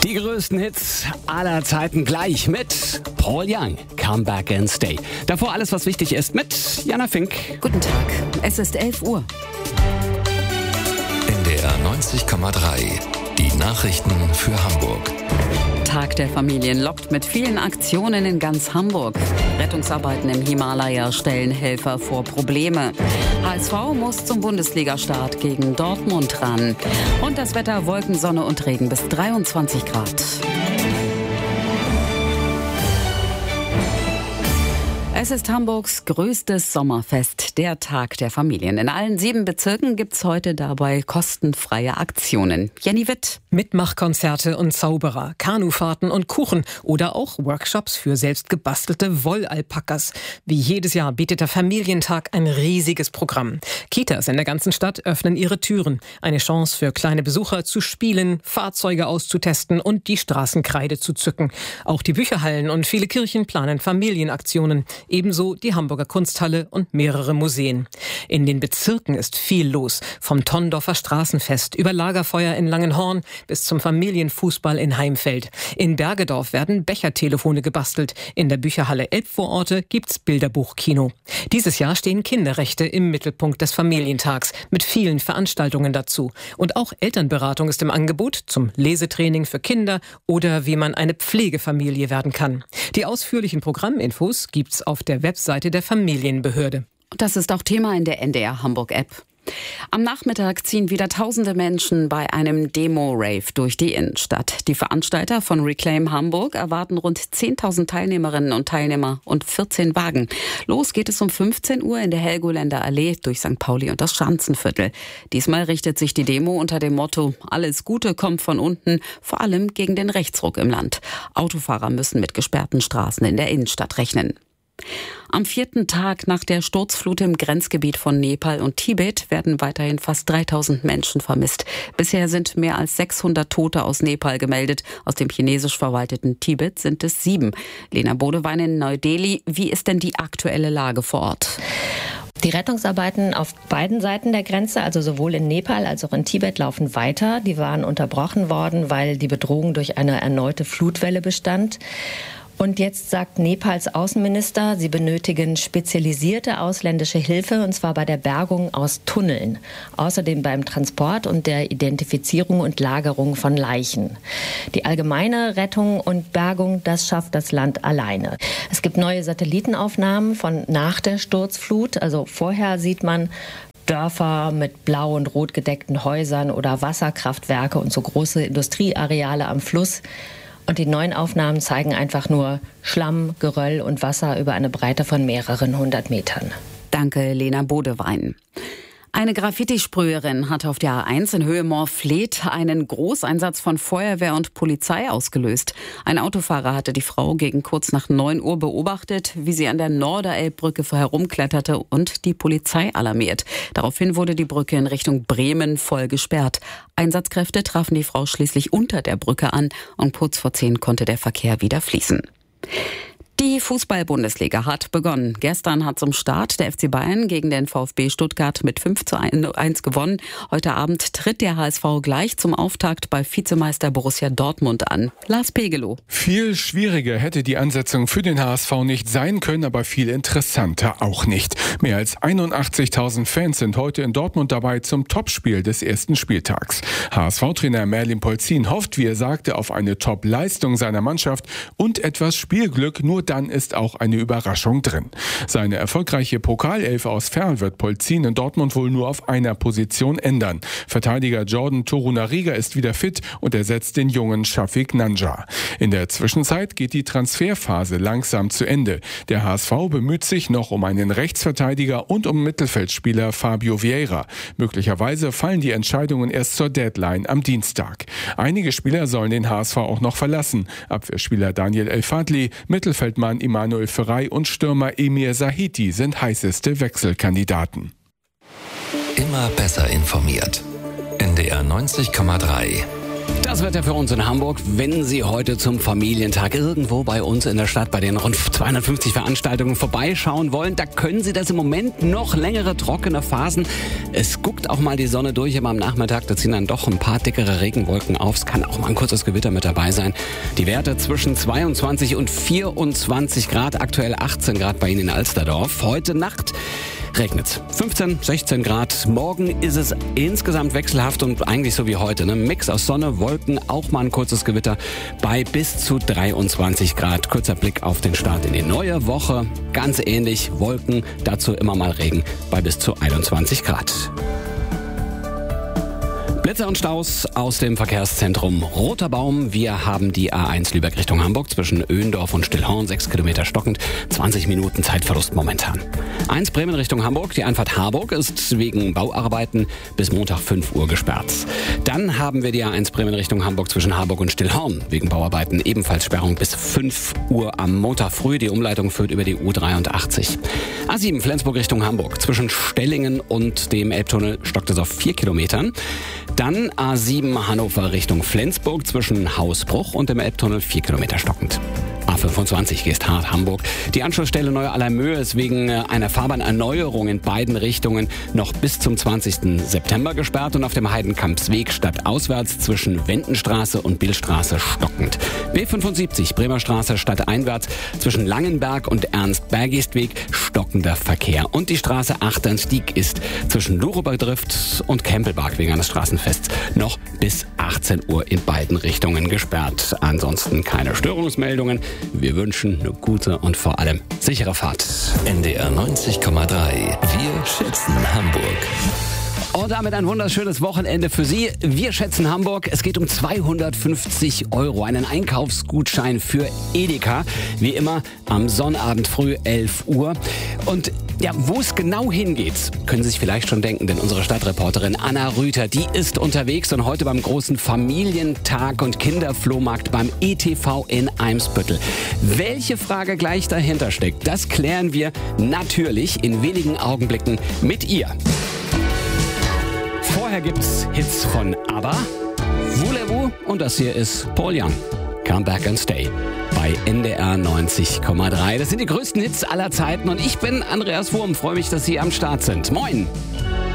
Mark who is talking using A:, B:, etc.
A: Die größten Hits aller Zeiten gleich mit Paul Young, Come Back and Stay. Davor alles, was wichtig ist, mit Jana Fink.
B: Guten Tag, es ist 11 Uhr.
C: NDR 90,3, die Nachrichten für Hamburg.
B: Tag der Familien lockt mit vielen Aktionen in ganz Hamburg. Rettungsarbeiten im Himalaya stellen Helfer vor Probleme. HSV muss zum Bundesligastart gegen Dortmund ran. Und das Wetter: Wolken, Sonne und Regen bis 23 Grad. Es ist Hamburgs größtes Sommerfest, der Tag der Familien. In allen 7 Bezirken gibt's heute dabei kostenfreie Aktionen. Jenny Witt.
D: Mitmachkonzerte und Zauberer, Kanufahrten und Kuchen oder auch Workshops für selbst gebastelte Wollalpakas. Wie jedes Jahr bietet der Familientag ein riesiges Programm. Kitas in der ganzen Stadt öffnen ihre Türen. Eine Chance für kleine Besucher zu spielen, Fahrzeuge auszutesten und die Straßenkreide zu zücken. Auch die Bücherhallen und viele Kirchen planen Familienaktionen. Ebenso die Hamburger Kunsthalle und mehrere Museen. In den Bezirken ist viel los. Vom Tondorfer Straßenfest über Lagerfeuer in Langenhorn bis zum Familienfußball in Heimfeld. In Bergedorf werden Bechertelefone gebastelt. In der Bücherhalle Elbvororte gibt's Bilderbuchkino. Dieses Jahr stehen Kinderrechte im Mittelpunkt des Familientags mit vielen Veranstaltungen dazu. Und auch Elternberatung ist im Angebot zum Lesetraining für Kinder oder wie man eine Pflegefamilie werden kann. Die ausführlichen Programminfos gibt's auf der Webseite der Familienbehörde.
B: Das ist auch Thema in der NDR Hamburg App. Am Nachmittag ziehen wieder tausende Menschen bei einem Demo-Rave durch die Innenstadt. Die Veranstalter von Reclaim Hamburg erwarten rund 10.000 Teilnehmerinnen und Teilnehmer und 14 Wagen. Los geht es um 15 Uhr in der Helgoländer Allee durch St. Pauli und das Schanzenviertel. Diesmal richtet sich die Demo unter dem Motto: Alles Gute kommt von unten, vor allem gegen den Rechtsruck im Land. Autofahrer müssen mit gesperrten Straßen in der Innenstadt rechnen. Am 4. Tag nach der Sturzflut im Grenzgebiet von Nepal und Tibet werden weiterhin fast 3.000 Menschen vermisst. Bisher sind mehr als 600 Tote aus Nepal gemeldet. Aus dem chinesisch verwalteten Tibet sind es 7. Lena Bodewein in Neu-Delhi. Wie ist denn die aktuelle Lage vor Ort?
E: Die Rettungsarbeiten auf beiden Seiten der Grenze, also sowohl in Nepal als auch in Tibet, laufen weiter. Die waren unterbrochen worden, weil die Bedrohung durch eine erneute Flutwelle bestand. Und jetzt sagt Nepals Außenminister, sie benötigen spezialisierte ausländische Hilfe, und zwar bei der Bergung aus Tunneln. Außerdem beim Transport und der Identifizierung und Lagerung von Leichen. Die allgemeine Rettung und Bergung, das schafft das Land alleine. Es gibt neue Satellitenaufnahmen von nach der Sturzflut. Also vorher sieht man Dörfer mit blau und rot gedeckten Häusern oder Wasserkraftwerke und so große Industrieareale am Fluss. Und die neuen Aufnahmen zeigen einfach nur Schlamm, Geröll und Wasser über eine Breite von mehreren 100 Metern.
B: Danke, Lena Bodewein. Eine Graffiti-Sprüherin hat auf der A1 in Höhe Moorfleet einen Großeinsatz von Feuerwehr und Polizei ausgelöst. Ein Autofahrer hatte die Frau gegen kurz nach 9 Uhr beobachtet, wie sie an der Norderelbbrücke herumkletterte und die Polizei alarmiert. Daraufhin wurde die Brücke in Richtung Bremen voll gesperrt. Einsatzkräfte trafen die Frau schließlich unter der Brücke an und kurz vor 10 konnte der Verkehr wieder fließen. Die Fußball-Bundesliga hat begonnen. Gestern hat zum Start der FC Bayern gegen den VfB Stuttgart mit 5:1 gewonnen. Heute Abend tritt der HSV gleich zum Auftakt bei Vizemeister Borussia Dortmund an. Lars Pegelow.
F: Viel schwieriger hätte die Ansetzung für den HSV nicht sein können, aber viel interessanter auch nicht. Mehr als 81.000 Fans sind heute in Dortmund dabei zum Topspiel des ersten Spieltags. HSV-Trainer Merlin Polzin hofft, wie er sagte, auf eine Top-Leistung seiner Mannschaft und etwas Spielglück. Nur dann ist auch eine Überraschung drin. Seine erfolgreiche Pokalelf aus Ferl wird Polzin in Dortmund wohl nur auf einer Position ändern. Verteidiger Jordan Torunariga ist wieder fit und ersetzt den jungen Shafiq Nanja. In der Zwischenzeit geht die Transferphase langsam zu Ende. Der HSV bemüht sich noch um einen Rechtsverteidiger und um Mittelfeldspieler Fabio Vieira. Möglicherweise fallen die Entscheidungen erst zur Deadline am Dienstag. Einige Spieler sollen den HSV auch noch verlassen. Abwehrspieler Daniel El-Fadli, Mittelfeldmann Immanuel Ferrey und Stürmer Emir Sahiti sind heißeste Wechselkandidaten.
C: Immer besser informiert. NDR 90,3
A: Das Wetter für uns in Hamburg, wenn Sie heute zum Familientag irgendwo bei uns in der Stadt bei den rund 250 Veranstaltungen vorbeischauen wollen, da können Sie das im Moment noch längere trockene Phasen. Es guckt auch mal die Sonne durch, aber am Nachmittag, da ziehen dann doch ein paar dickere Regenwolken auf. Es kann auch mal ein kurzes Gewitter mit dabei sein. Die Werte zwischen 22 und 24 Grad, aktuell 18 Grad bei Ihnen in Alsterdorf. Heute Nacht regnet 15, 16 Grad. Morgen ist es insgesamt wechselhaft und eigentlich so wie heute. Ne? Mix aus Sonne, Wolken, auch mal ein kurzes Gewitter bei bis zu 23 Grad. Kurzer Blick auf den Start in die neue Woche. Ganz ähnlich, Wolken, dazu immer mal Regen bei bis zu 21 Grad. Blitzer und Staus aus dem Verkehrszentrum Roter Baum. Wir haben die A1 Lübeck Richtung Hamburg zwischen Öhendorf und Stillhorn, 6 Kilometer stockend, 20 Minuten Zeitverlust momentan. 1 Bremen Richtung Hamburg, die Einfahrt Harburg ist wegen Bauarbeiten bis Montag 5 Uhr gesperrt. Dann haben wir die A1 Bremen Richtung Hamburg zwischen Harburg und Stillhorn wegen Bauarbeiten, ebenfalls Sperrung bis 5 Uhr am Montag früh. Die Umleitung führt über die U83. A7 Flensburg Richtung Hamburg zwischen Stellingen und dem Elbtunnel stockt es auf 4 Kilometern. Dann A7 Hannover Richtung Flensburg zwischen Hausbruch und dem Elbtunnel 4 Kilometer stockend. A25 Geesthacht Hamburg. Die Anschlussstelle Neue-Allermöhe ist wegen einer Fahrbahnerneuerung in beiden Richtungen noch bis zum 20. September gesperrt und auf dem Heidenkampsweg stadtauswärts zwischen Wendenstraße und Billstraße stockend. B75 Bremer Straße stadteinwärts zwischen Langenberg und Ernst-Bergist-Weg stockender Verkehr. Und die Straße Achternstieg ist zwischen Lurober-Drift und Kempelberg wegen eines Straßenfests noch bis 18 Uhr in beiden Richtungen gesperrt. Ansonsten keine Störungsmeldungen. Wir wünschen eine gute und vor allem sichere Fahrt.
C: NDR 90,3. Wir schätzen Hamburg.
A: Und damit ein wunderschönes Wochenende für Sie. Wir schätzen Hamburg. Es geht um 250 €, einen Einkaufsgutschein für Edeka. Wie immer am Sonnabend früh 11 Uhr. Und ja, wo es genau hingeht, können Sie sich vielleicht schon denken, denn unsere Stadtreporterin Anna Rüther, die ist unterwegs und heute beim großen Familientag und Kinderflohmarkt beim ETV in Eimsbüttel. Welche Frage gleich dahinter steckt, das klären wir natürlich in wenigen Augenblicken mit ihr. Vorher gibt's Hits von ABBA, Voulez-vous und das hier ist Paul Young. Come Back and Stay bei NDR 90,3. Das sind die größten Hits aller Zeiten und ich bin Andreas Wurm. Freue mich, dass Sie am Start sind. Moin!